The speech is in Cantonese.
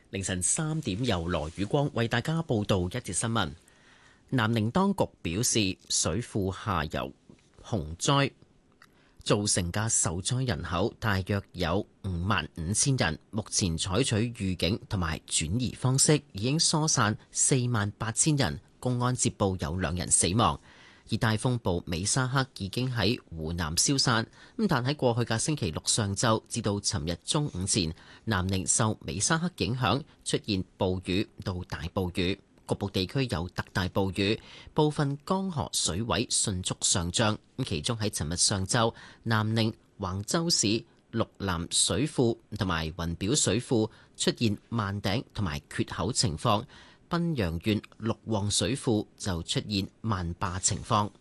凌晨3點，由羅宇光為大家報道一節新聞。南寧當局表示，水庫下游洪災造成嘅受災人口大約有55,000人，目前採取預警同埋轉移方式，已經疏散48,000人。公安接報有2人死亡。熱帶風暴美沙克已經喺湖南消散，但喺過去嘅星期六上晝至到尋日中午前，南寧受美沙克影響出現暴雨到大暴雨，局部地區有特大暴雨，部分江河水位迅速上漲。其中喺尋日上晝，南寧橫州市綠南水庫同埋雲表水庫出現漫頂同埋缺口情況。賓陽縣陸旺水庫就出現漫壩情況。